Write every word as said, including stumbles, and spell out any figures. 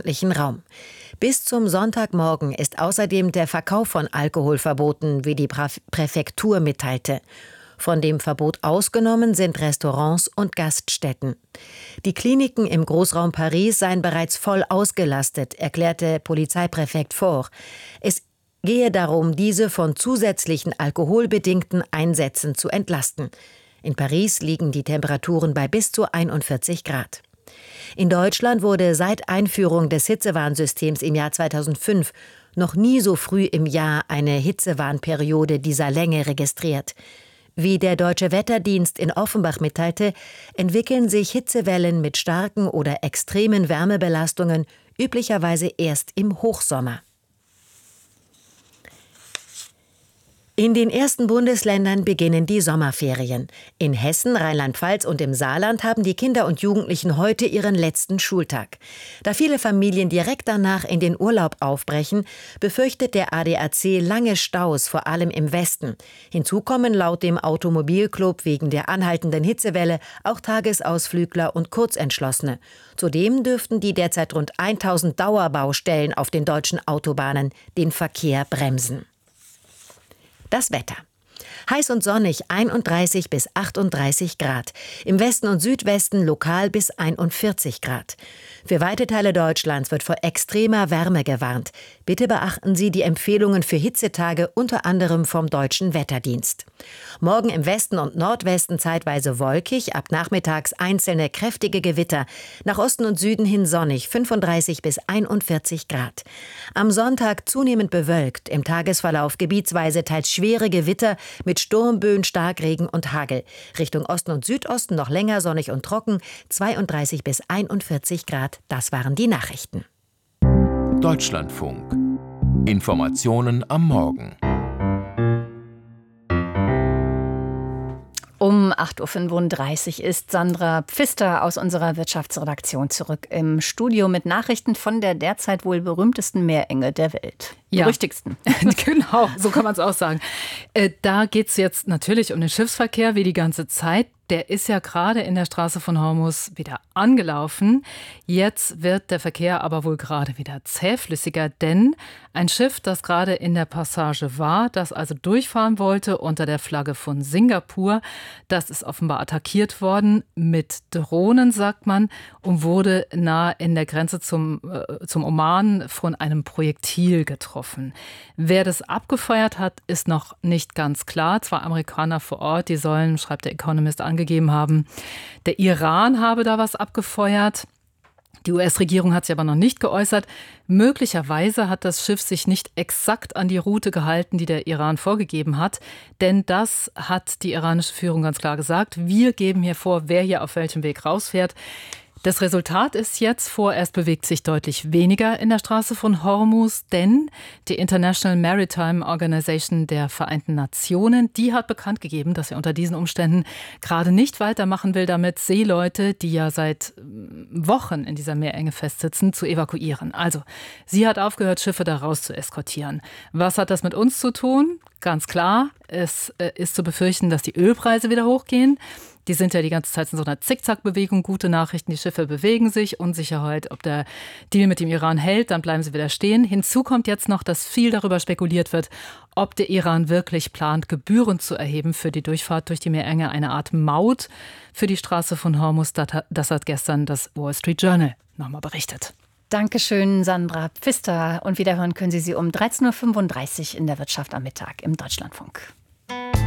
öffentlichen Raum. Bis zum Sonntagmorgen ist außerdem der Verkauf von Alkohol verboten, wie die Präfektur mitteilte. Von dem Verbot ausgenommen sind Restaurants und Gaststätten. Die Kliniken im Großraum Paris seien bereits voll ausgelastet, erklärte Polizeipräfekt Faure. Es gehe darum, diese von zusätzlichen alkoholbedingten Einsätzen zu entlasten. In Paris liegen die Temperaturen bei bis zu einundvierzig Grad. In Deutschland wurde seit Einführung des Hitzewarnsystems im Jahr zweitausendfünf noch nie so früh im Jahr eine Hitzewarnperiode dieser Länge registriert. Wie der Deutsche Wetterdienst in Offenbach mitteilte, entwickeln sich Hitzewellen mit starken oder extremen Wärmebelastungen üblicherweise erst im Hochsommer. In den ersten Bundesländern beginnen die Sommerferien. In Hessen, Rheinland-Pfalz und im Saarland haben die Kinder und Jugendlichen heute ihren letzten Schultag. Da viele Familien direkt danach in den Urlaub aufbrechen, befürchtet der A D A C lange Staus, vor allem im Westen. Hinzu kommen laut dem Automobilclub wegen der anhaltenden Hitzewelle auch Tagesausflügler und Kurzentschlossene. Zudem dürften die derzeit rund tausend Dauerbaustellen auf den deutschen Autobahnen den Verkehr bremsen. Das Wetter. Heiß und sonnig, einunddreißig bis achtunddreißig Grad. Im Westen und Südwesten lokal bis einundvierzig Grad. Für weite Teile Deutschlands wird vor extremer Wärme gewarnt. Bitte beachten Sie die Empfehlungen für Hitzetage, unter anderem vom Deutschen Wetterdienst. Morgen im Westen und Nordwesten zeitweise wolkig, ab nachmittags einzelne kräftige Gewitter. Nach Osten und Süden hin sonnig, fünfunddreißig bis einundvierzig Grad. Am Sonntag zunehmend bewölkt, im Tagesverlauf gebietsweise teils schwere Gewitter mit Sturmböen, Starkregen und Hagel. Richtung Osten und Südosten noch länger sonnig und trocken, zweiunddreißig bis einundvierzig Grad. Das waren die Nachrichten. Deutschlandfunk. Informationen am Morgen. Um acht Uhr fünfunddreißig ist Sandra Pfister aus unserer Wirtschaftsredaktion zurück im Studio mit Nachrichten von der derzeit wohl berühmtesten Meerenge der Welt. Ja. Berüchtigsten. Genau, so kann man es auch sagen. Äh, da geht es jetzt natürlich um den Schiffsverkehr wie die ganze Zeit. Der ist ja gerade in der Straße von Hormuz wieder angelaufen. Jetzt wird der Verkehr aber wohl gerade wieder zähflüssiger, denn ein Schiff, das gerade in der Passage war, das also durchfahren wollte unter der Flagge von Singapur, das ist offenbar attackiert worden mit Drohnen, sagt man, und wurde nahe in der Grenze zum, äh, zum Oman von einem Projektil getroffen. Wer das abgefeuert hat, ist noch nicht ganz klar. Zwei Amerikaner vor Ort, die sollen, schreibt der Economist, angegeben haben, der Iran habe da was abgefeuert. Die U S-Regierung hat sich aber noch nicht geäußert. Möglicherweise hat das Schiff sich nicht exakt an die Route gehalten, die der Iran vorgegeben hat. Denn das hat die iranische Führung ganz klar gesagt. Wir geben hier vor, wer hier auf welchem Weg rausfährt. Das Resultat ist jetzt, vorerst bewegt sich deutlich weniger in der Straße von Hormuz, denn die International Maritime Organization der Vereinten Nationen, die hat bekannt gegeben, dass sie unter diesen Umständen gerade nicht weitermachen will, damit Seeleute, die ja seit Wochen in dieser Meerenge festsitzen, zu evakuieren. Also, sie hat aufgehört, Schiffe da raus zu eskortieren. Was hat das mit uns zu tun? Ganz klar, es ist zu befürchten, dass die Ölpreise wieder hochgehen. Die sind ja die ganze Zeit in so einer Zickzackbewegung. Gute Nachrichten, die Schiffe bewegen sich. Unsicherheit, ob der Deal mit dem Iran hält, dann bleiben sie wieder stehen. Hinzu kommt jetzt noch, dass viel darüber spekuliert wird, ob der Iran wirklich plant, Gebühren zu erheben für die Durchfahrt durch die Meerenge. Eine Art Maut für die Straße von Hormuz. Das hat gestern das Wall Street Journal nochmal berichtet. Dankeschön, Sandra Pfister. Und wiederhören können Sie sie um dreizehn Uhr fünfunddreißig in der Wirtschaft am Mittag im Deutschlandfunk.